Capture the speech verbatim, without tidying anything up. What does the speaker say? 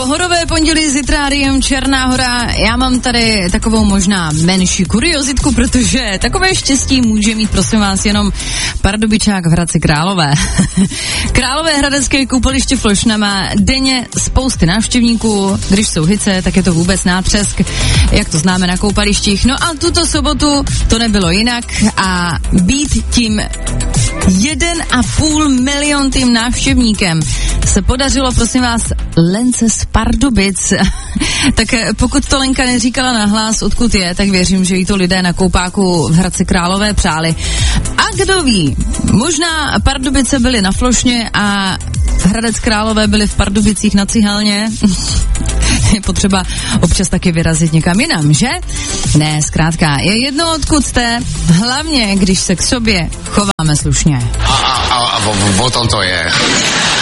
Pohodové pondělí s Jitráriem Černá Hora. Já mám tady takovou možná menší kuriozitku, protože takové štěstí může mít, prosím vás, jenom Pardubičák v Hradci Králové. Králové hradecké koupaliště Flošna má denně spousty návštěvníků. Když jsou hice, tak je to vůbec nátřesk, jak to známe na koupalištích. No a tuto sobotu to nebylo jinak a být tím jeden a půl milion tým návštěvníkem se podařilo, prosím vás, Lence z Pardubic. Tak pokud to Lenka neříkala nahlas, odkud je, tak věřím, že jí to lidé na koupáku v Hradci Králové přáli. A kdo ví, možná Pardubice byly na Flošně a Hradec Králové byli v Pardubicích na Cihelně. Je potřeba občas taky vyrazit někam jinam, že? Ne, zkrátka, je jedno, odkud jste, hlavně, když se k sobě chováme slušně. A, a, a, a o, o tom to je.